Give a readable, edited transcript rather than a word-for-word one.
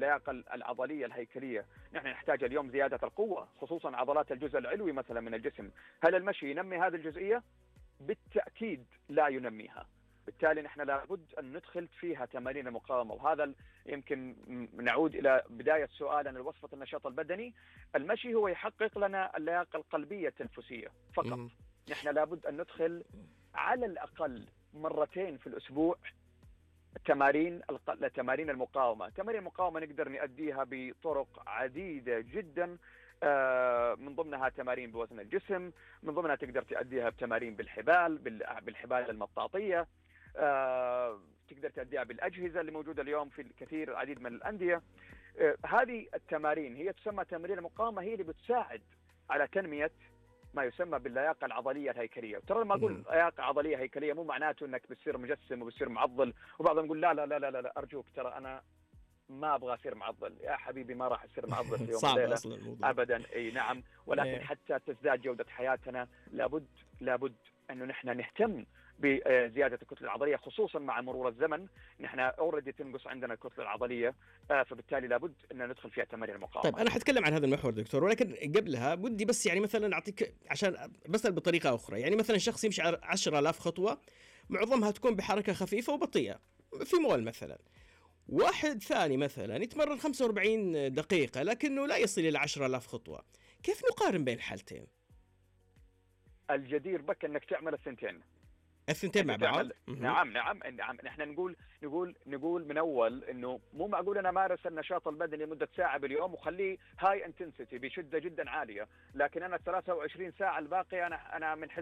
اللياقة العضلية الهيكلية. نحن نحتاج اليوم زيادة القوة، خصوصا عضلات الجزء العلوي مثلا من الجسم. هل المشي ينمي هذه الجزئية؟ بالتأكيد لا ينميها. بالتالي نحن لابد أن ندخل فيها تمارين المقاومة. وهذا يمكن نعود إلى بداية سؤالنا لوصفة النشاط البدني. المشي هو يحقق لنا اللياقة القلبية التنفسية فقط. نحن لابد أن ندخل على الأقل مرتين في الأسبوع تمارين المقاومة. تمارين المقاومة نقدر نؤديها بطرق عديدة جدا، من ضمنها تمارين بوزن الجسم، من ضمنها تقدر تؤديها بتمارين بالحبال المطاطية، تقدر تؤديها بالأجهزة اللي موجودة اليوم في العديد من الأندية. هذه التمارين هي تسمى تمارين المقاومة، هي اللي بتساعد على تنمية ما يسمى باللياقة العضلية الهيكلية. ترى لما أقول لياقة عضلية هيكلية مو معناته أنك بتصير مجسم وبتصير معضل. وبعضهم يقول لا لا لا لا لا أرجوك، ترى أنا ما أبغى أصير معضل. يا حبيبي ما راح أصير معضل في يوم وليلة أبدا. أي نعم، ولكن حتى تزداد جودة حياتنا لابد أنه نحن نهتم بزيادة الكتلة العضلية، خصوصا مع مرور الزمن. نحن اوريدي تنقص عندنا الكتلة العضلية، فبالتالي لابد أن ندخل فيها تمارين المقاومة. طيب أنا حتكلم عن هذا المحور دكتور، ولكن قبلها بدي بس يعني مثلا أعطيك عشان بسأل بطريقة أخرى. يعني مثلا شخص يمشي 10,000 خطوة، معظمها تكون بحركة خفيفة وبطيئة في مول مثلا. واحد ثاني مثلا يتمرن 45 دقيقة لكنه لا يصل إلى 10,000 خطوة. كيف نقارن بين الحالتين؟ الجدير بك أنك تعمل الثنتين مع بعض. نعم نحن نقول من اول انه مو معقول انا امارس النشاط البدني لمده ساعه باليوم وخليه هاي انتنسيتي بشده جدا عاليه، لكن انا 23 ساعه الباقيه انا من